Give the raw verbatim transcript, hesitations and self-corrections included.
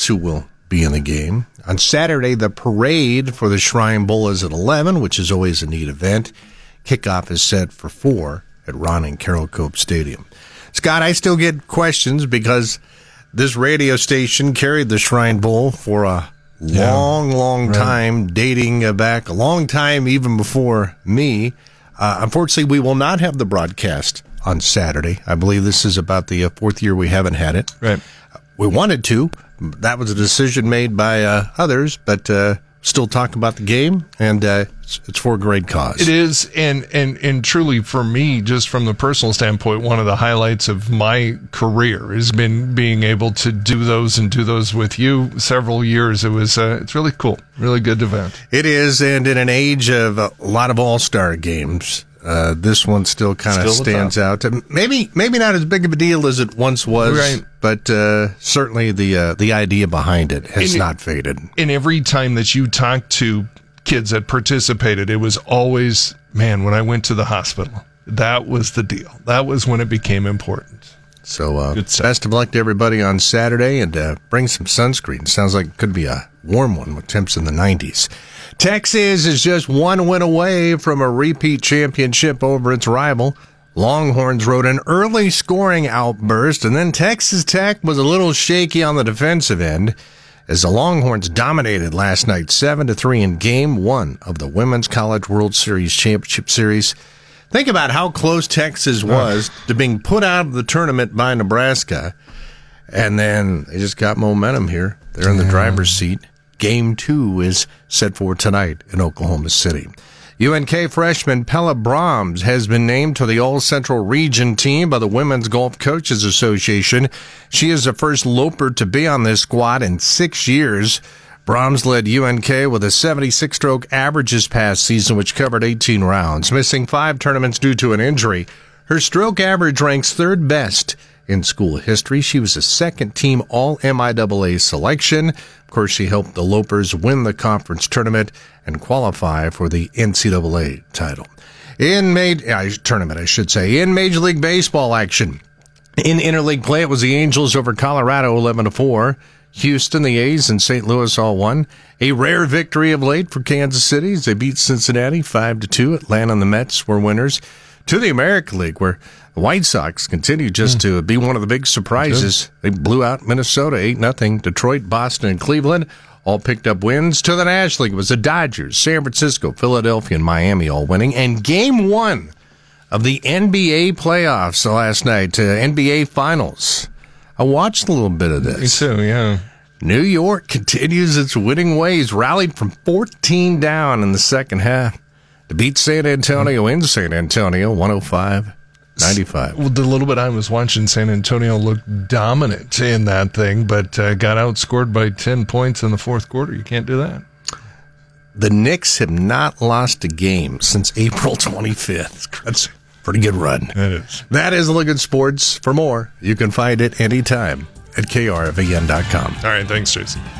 who will be in the game. On Saturday, the parade for the Shrine Bowl is at eleven, which is always a neat event. Kickoff is set for four at Ron and Carol Cope Stadium. Scott, I still get questions because this radio station carried the Shrine Bowl for a long, yeah, long right. time, dating back a long time even before me. Uh, unfortunately, we will not have the broadcast on Saturday. I believe this is about the uh, fourth year we haven't had it. Right. We wanted to. That was a decision made by uh, others, but uh, still talk about the game, and uh, it's, it's for a great cause. It is, and, and, and truly for me, just from the personal standpoint, one of the highlights of my career has been being able to do those and do those with you several years. It was, uh, it's really cool, really good event. It is, and in an age of a lot of all-star games, Uh, this one still kind of stands out. Maybe, maybe not as big of a deal as it once was, right. but uh, certainly the uh, the idea behind it has and, not faded. And every time that you talk to kids that participated, it was always, man, when I went to the hospital, that was the deal. That was when it became important. So uh, best of luck to everybody on Saturday, and uh, bring some sunscreen. Sounds like it could be a warm one with temps in the nineties. Texas is just one win away from a repeat championship over its rival. Longhorns rode an early scoring outburst, and then Texas Tech was a little shaky on the defensive end as the Longhorns dominated last night seven to three in game one of the Women's College World Series Championship Series. Think about how close Texas was to being put out of the tournament by Nebraska, and then they just got momentum here. They're in the driver's seat. Game two is set for tonight in Oklahoma City. U N K freshman Pella Brahms has been named to the All-Central Region team by the Women's Golf Coaches Association. She is the first Loper to be on this squad in six years. Brahms led U N K with a seventy-six stroke average this past season, which covered eighteen rounds. Missing five tournaments due to an injury, her stroke average ranks third best in school history. She was a second-team All-M I A A selection. Of course, she helped the Lopers win the conference tournament and qualify for the N C double A title. In major uh, tournament, I should say, in Major League Baseball action. In interleague play, it was the Angels over Colorado, eleven to four. Houston, the A's, and Saint Louis all won. A rare victory of late for Kansas City as they beat Cincinnati five to two. Atlanta and the Mets were winners. To the American League, where the White Sox continue just mm. to be one of the big surprises. They blew out Minnesota eight nothing. Detroit, Boston, and Cleveland all picked up wins. To the National League was the Dodgers, San Francisco, Philadelphia, and Miami all winning. And game one of the N B A playoffs last night, uh, N B A Finals. I watched a little bit of this. Me too, yeah. New York continues its winning ways, rallied from fourteen down in the second half to beat San Antonio in San Antonio, one oh five ninety-five. Well, the little bit I was watching, San Antonio looked dominant in that thing, but uh, got outscored by ten points in the fourth quarter. You can't do that. The Knicks have not lost a game since April twenty-fifth. That's a pretty good run. That is. That is a look at sports. For more, you can find it anytime at K R V N dot com. All right, thanks, Jason.